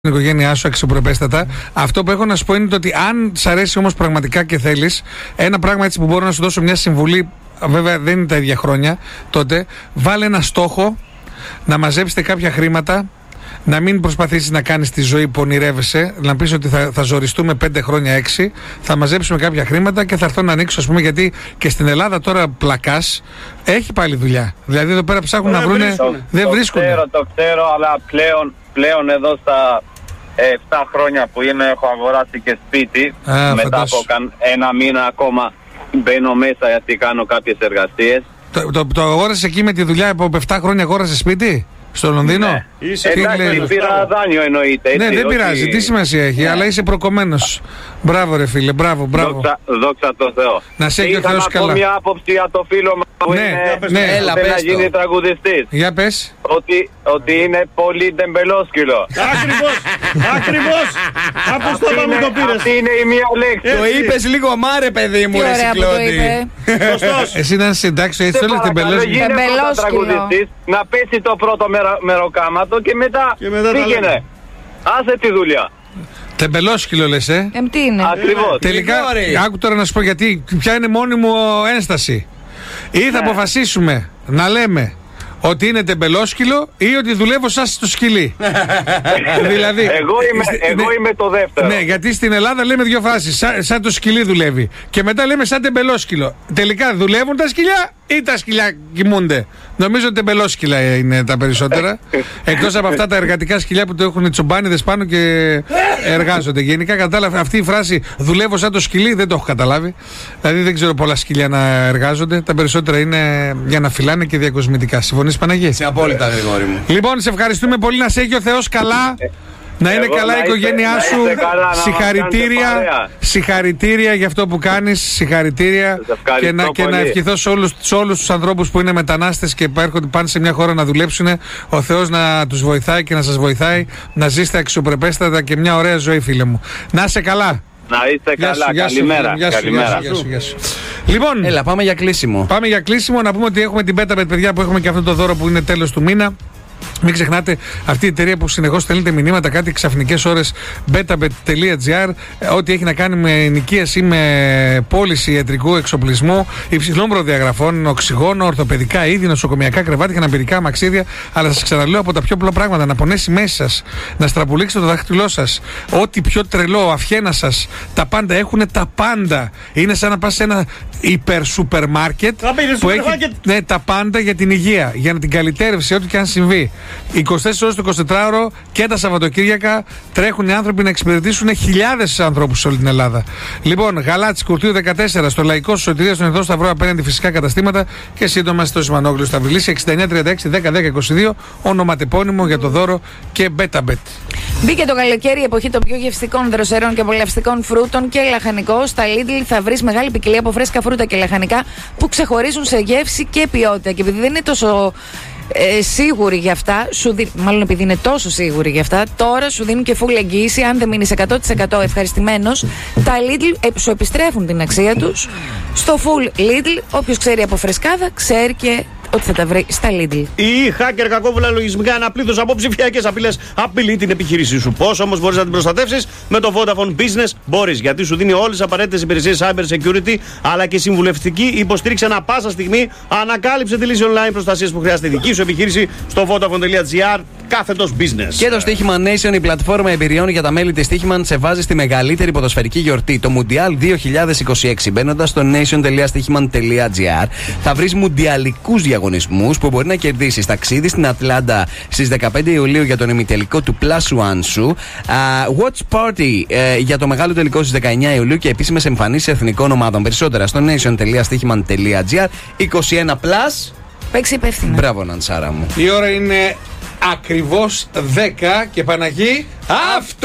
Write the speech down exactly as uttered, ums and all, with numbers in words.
την οικογένειά σου αξιοπρεπέστατα. Αυτό που έχω να σου πω είναι το ότι αν σ' αρέσει όμως πραγματικά και θέλεις, ένα πράγμα έτσι που μπορώ να σου δώσω μια συμβουλή, βέβαια δεν είναι τα ίδια χρόνια, τότε βάλε ένα στόχο να μαζέψετε κάποια χρήματα, να μην προσπαθήσεις να κάνεις τη ζωή που ονειρεύεσαι, να πεις ότι θα, θα ζοριστούμε πέντε χρόνια, έξι, θα μαζέψουμε κάποια χρήματα και θα έρθω να ανοίξω, ας πούμε, γιατί και στην Ελλάδα τώρα πλακάς έχει πάλι δουλειά. Δηλαδή εδώ πέρα ψάχνουν να βρούνε, δεν βρίσκουν. Το ξέρω, το ξέρω, αλλά πλέον, πλέον εδώ στα επτά χρόνια που είμαι έχω αγοράσει και σπίτι. Α, μετά φαντάσου. Από καν, ένα μήνα ακόμα μπαίνω μέσα γιατί κάνω κάποιες εργασίες. Το, το, το αγόρασες εκεί με τη δουλειά από επτά χρόνια, αγόρασες σπίτι? Στο Λονδίνο? Ναι. Εντάξει, πήρα δάνειο εννοείται. Έτσι, ναι, δεν όχι... πειράζει. Τι σημασία έχει, ναι. Αλλά είσαι προκομμένος. Μπράβο, ρε φίλε, μπράβο, μπράβο. Δόξα, δόξα τω Θεώ. Να σε έχει ο Θεός καλά. Είχα μια άποψη για το φίλο μου που ναι, είναι, ναι, έλα, να γίνει τραγουδιστής. Για πες. Ότι, ότι είναι πολύ ντεμπελόσκυλο. Ακριβώς, ακριβώς. Από στο πάμε το πήρες. Αυτή είναι η μία λέξη. Το είπες λίγο μάρε, παιδί μου, ρε Συκλώτη. Εσύ να είσαι εντάξει, έτσι όλες ντεμπελόσκυλο. Να πέσει το πρώτο μεροκάματο και μετά πήγαινε. Άσε τη δουλειά. Τεμπελόσκυλο λες, ε. Εμ, τι είναι. Ακριβώς. Τελικά, άκου τώρα να σου πω γιατί, ποια είναι μόνη μου ένσταση. Ή θα ναι. αποφασίσουμε να λέμε ότι είναι τεμπελόσκυλο ή ότι δουλεύω σαν στο σκυλί. Δηλαδή, εγώ είμαι, εγώ είμαι το δεύτερο. Ναι, γιατί στην Ελλάδα λέμε δύο φράσεις. Σαν, σαν το σκυλί δουλεύει. Και μετά λέμε σαν τεμπελόσκυλο. Τελικά δουλεύουν τα σκυλιά ή τα σκυλιά κοιμούνται? Νομίζω ότι τεμπελόσκυλα είναι τα περισσότερα. Εκτός από αυτά τα εργατικά σκυλιά που το έχουν οι τσομπάνιδες πάνω και εργάζονται. Γενικά κατάλαβα αυτή η φράση δουλεύω σαν το σκυλί, δεν το έχω καταλάβει. Δηλαδή δεν ξέρω πολλά σκυλιά να εργάζονται. Τα περισσότερα είναι για να φυλάνε και διακοσμητικά. Συμφωνείς, Παναγί? Σε απόλυτα, Γρηγόρη μου. Λοιπόν, σε ευχαριστούμε πολύ. Να σε έχει ο Θεός καλά. Να είναι εγώ, καλά η οικογένειά σου. Καλά, συγχαρητήρια. Συγχαρητήρια για αυτό που κάνεις. Συγχαρητήρια. Και να, και να ευχηθώ σε όλους, σε όλους τους ανθρώπους που είναι μετανάστες και έρχονται πάνε σε μια χώρα να δουλέψουν. Ο Θεός να τους βοηθάει και να σας βοηθάει να ζήσετε αξιοπρεπέστατα και μια ωραία ζωή, φίλε μου. Να είσαι καλά. Να είστε καλά. Σου, καλημέρα. Γεια σου, καλημέρα. Γεια σου, γεια σου. Λοιπόν, έλα, πάμε για κλείσιμο. Πάμε για κλείσιμο. Να πούμε ότι έχουμε την BetaBet, παιδιά, που έχουμε και αυτό το δώρο που είναι τέλος του μήνα. Μην ξεχνάτε αυτή η εταιρεία που συνεχώς στέλνετε μηνύματα, κάτι ξαφνικές ώρες, betabet τελεία gr, ό,τι έχει να κάνει με νοικίαση ή με πώληση ιατρικού εξοπλισμού, υψηλών προδιαγραφών, οξυγόνο, ορθοπαιδικά είδη, νοσοκομιακά κρεβάτια, αναπηρικά μαξίδια. Αλλά σας ξαναλέω από τα πιο απλά πράγματα: να πονέσει μέση σας, να στραπουλήξετε το δάχτυλό σας, ό,τι πιο τρελό, αυχένα σας, τα πάντα έχουν τα πάντα. Είναι σαν να πας σε ένα υπερ σούπερ μάρκετ που έχει ναι, τα πάντα για την υγεία, για την καλυτέρευση, ό,τι και αν συμβεί. είκοσι τέσσερις ώρες το εικοσιτετράωρο και τα Σαββατοκύριακα τρέχουν οι άνθρωποι να εξυπηρετήσουν χιλιάδες ανθρώπους σε όλη την Ελλάδα. Λοιπόν, Γαλάτσι, Κουρτίου δεκατέσσερα, στο Λαϊκό Σωτηρίας στον Ινθό Σταυρό, απέναντι φυσικά καταστήματα και σύντομα στο Σιμανόγλιο Σταυριλής, εξήντα εννιά τριάντα έξι δέκα δέκα είκοσι δύο, ονοματεπώνυμο για το δώρο και BetaBet. Μπήκε το καλοκαίρι, η εποχή των πιο γευστικών δροσερών και απολαυστικών φρούτων και λαχανικών. Στα Lidl θα βρεις μεγάλη ποικιλία από φρέσκα φρούτα και λαχανικά που ξεχωρίζουν σε γεύση και ποιότητα. Και επειδή δεν είναι τόσο Ε, σίγουροι γι' αυτά, σου δι... μάλλον επειδή είναι τόσο σίγουροι γι' αυτά, τώρα σου δίνουν και full εγγύηση. Αν δεν μείνεις εκατό τοις εκατό ευχαριστημένος, τα Lidl ε, σου επιστρέφουν την αξία τους στο full Lidl. Όποιος ξέρει από φρεσκάδα, ξέρει και ότι θα τα βρει στα Lidl. Οι hacker κακόβουλα λογισμικά, ένα πλήθος από ψηφιακές απειλές απειλεί την επιχείρησή σου. Πώς όμως μπορείς να την προστατεύσεις? Με το Vodafone Business μπορείς, γιατί σου δίνει όλες τις απαραίτητες υπηρεσίες cyber security αλλά και συμβουλευτική υποστήριξη ανά πάσα στιγμή. Ανακάλυψε τη λύση online προστασίας που χρειάζεται η δική σου επιχείρηση στο vodafone τελεία gr κάθετος business. Και το Στοίχημα Nation, η πλατφόρμα εμπειριών για τα μέλη της Στοίχημαν, σε βάζει στη μεγαλύτερη ποδοσφαιρική γιορτή, το Mundial δύο χιλιάδες είκοσι έξι. Μπαίνοντας στο nation τελεία στοίχημαν τελεία gr θα βρεις μουντιαλικούς διαγωνισμούς που μπορεί να κερδίσεις ταξίδι στην Ατλάντα στις δεκαπέντε Ιουλίου για τον ημιτελικό του Plus One σου, uh, Watch Party uh, για το μεγάλο τελικό στις δεκαεννιά Ιουλίου και επίσημες εμφανίσεις εθνικών ομάδων. Περισσότερα στο nation τελεία στοίχημαν τελεία gr. είκοσι ένα plus. Παίξει υπεύθυνα. Μπράβο, Ναντσάρα μου. Η ώρα είναι ακριβώς δέκα και Παναγί αυτό.